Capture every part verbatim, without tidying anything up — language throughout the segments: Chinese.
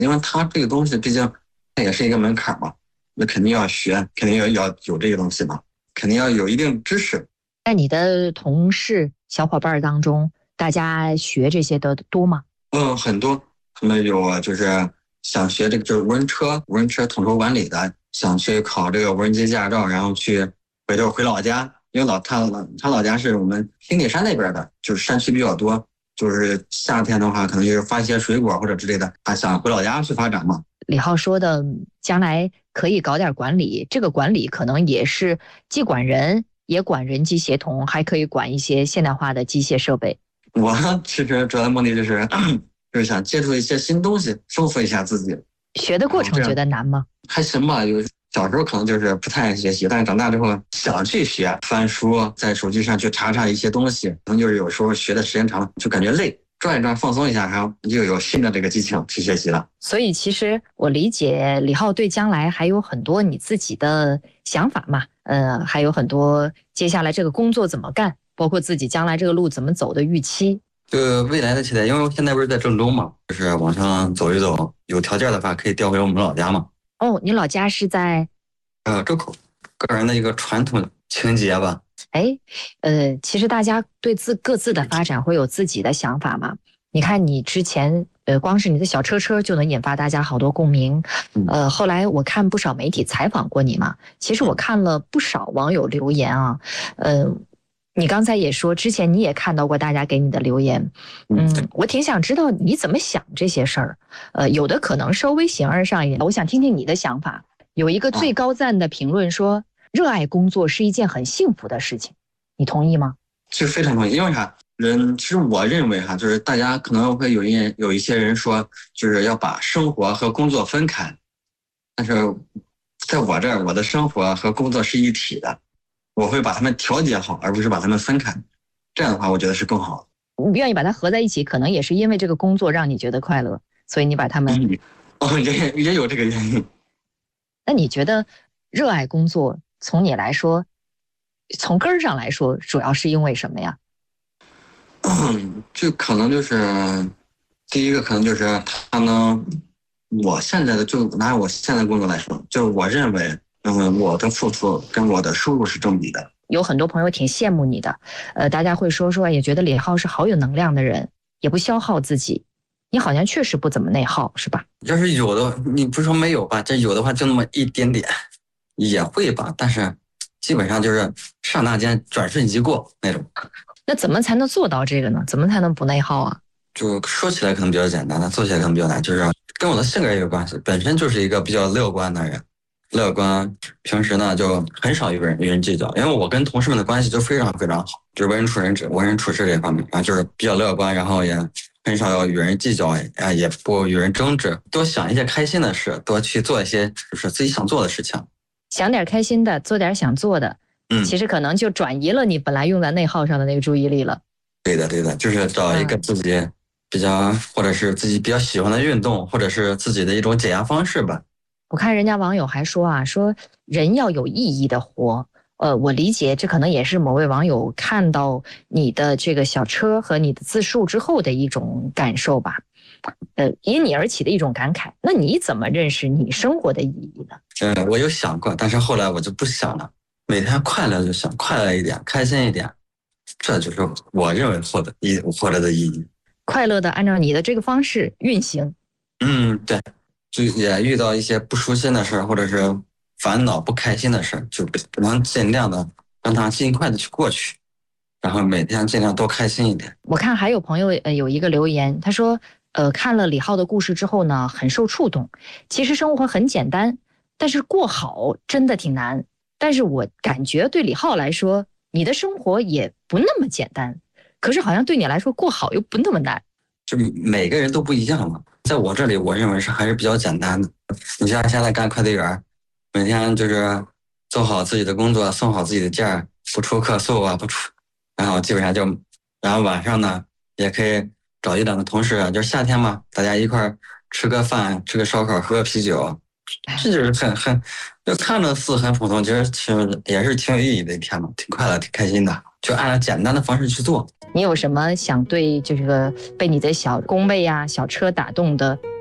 因为它这个东西毕竟它也是一个门槛嘛，那肯定要学，肯定要要有这个东西嘛，肯定要有一定知识。 在你的同事小伙伴当中，大家学这些的多吗？ 嗯，很多，他们有就是想学这个就是无人车，无人车统筹管理的，想去考这个无人机驾照，然后去回头回老家，因为老他他老家是我们平顶山那边的，就是山区比较多，就是夏天的话可能就是发一些水果或者之类的，他想回老家去发展嘛。 李浩说的将来可以搞点管理，这个管理可能也是既管人也管人机协同，还可以管一些现代化的机械设备。 我其实主要的目的就是就是想接触一些新东西，丰富一下自己。 学的过程觉得难吗？ 还行吧，有小时候可能就是不太爱学习，但是长大之后想去学，翻书，在手机上去查查一些东西，可能就是有时候学的时间长了就感觉累，转一转放松一下，然后又有新的这个激情去学习了。 所以其实我理解李浩对将来还有很多你自己的想法嘛，呃，还有很多接下来这个工作怎么干，包括自己将来这个路怎么走的预期。 就未来的期待，因为我现在不是在郑州嘛，就是往上走一走，有条件的话可以调回我们老家嘛。 哦，你老家是在呃周口，个人的一个传统情节吧。 哎，呃，其实大家对自各自的发展会有自己的想法嘛。你看你之前，呃，光是你的小车车就能引发大家好多共鸣。呃，后来我看不少媒体采访过你嘛，其实我看了不少网友留言啊，呃。你刚才也说，之前你也看到过大家给你的留言，嗯，我挺想知道你怎么想这些事儿，呃，有的可能稍微形而上一点，我想听听你的想法。有一个最高赞的评论说，热爱工作是一件很幸福的事情，你同意吗？ 其实非常同意，因为啥？人其实我认为哈，就是大家可能会有一有一些人说，就是要把生活和工作分开，但是在我这儿，我的生活和工作是一体的。我会把它们调节好，而不是把它们分开。这样的话，我觉得是更好的。 你愿意把它合在一起，可能也是因为这个工作让你觉得快乐，所以你把它们…… 嗯、哦，也也有这个原因。 那你觉得热爱工作，从你来说，从根儿上来说，主要是因为什么呀？ 嗯，就可能就是第一个，可能就是他能，我现在的就拿我现在工作来说，就是我认为。嗯，我的付出跟我的收入是正比的。 有很多朋友挺羡慕你的，呃，大家会说说，也觉得李浩是好有能量的人，也不消耗自己。你好像确实不怎么内耗，是吧？ 要是有的，你不是说没有吧？这有的话就那么一点点，也会吧。但是基本上就是刹那间转瞬即过那种。 那怎么才能做到这个呢？怎么才能不内耗啊？ 就说起来可能比较简单，但做起来可能比较难，就是跟我的性格也有关系。本身就是一个比较乐观的人。乐观，平时呢就很少与人与人计较，因为我跟同事们的关系就非常非常好，就是为人处人为人处事这方面啊，就是比较乐观，然后也很少要与人计较，啊，也不与人争执，多想一些开心的事，多去做一些就是自己想做的事情， 想点开心的，做点想做的，嗯，其实可能就转移了你本来用在内耗上的那个注意力了。 对的，对的，就是找一个自己比较或者是自己比较喜欢的运动，或者是自己的一种解压方式吧。 我看人家网友还说啊，说人要有意义的活。呃，我理解这可能也是某位网友看到你的这个小车和你的自述之后的一种感受吧。呃，因你而起的一种感慨。那你怎么认识你生活的意义呢？ 嗯，我有想过，但是后来我就不想了。每天快乐就想快乐一点，开心一点，这就是我认为活的意活着的意义。 快乐的按照你的这个方式运行。 嗯，对。就也遇到一些不舒心的事儿，或者是烦恼不开心的事儿，就不能尽量的让它尽快的去过去，然后每天尽量多开心一点。 我看还有朋友呃有一个留言，他说呃看了李浩的故事之后呢，很受触动。其实生活很简单，但是过好真的挺难。但是我感觉对李浩来说，你的生活也不那么简单，可是好像对你来说过好又不那么难。 就每个人都不一样嘛。在我这里，我认为是还是比较简单的。你像现在干快递员，每天就是做好自己的工作，送好自己的件，不出客诉啊，不出，然后基本上就，然后晚上呢也可以找一两个同事，就是夏天嘛，大家一块吃个饭，吃个烧烤，喝个啤酒，这就是很很，就看着似很普通，其实其实也是挺有意义的一天嘛，挺快乐，挺开心的，就按照简单的方式去做。 你有什么想对这个被你的小工位呀、小车打动的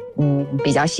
嗯比较喜。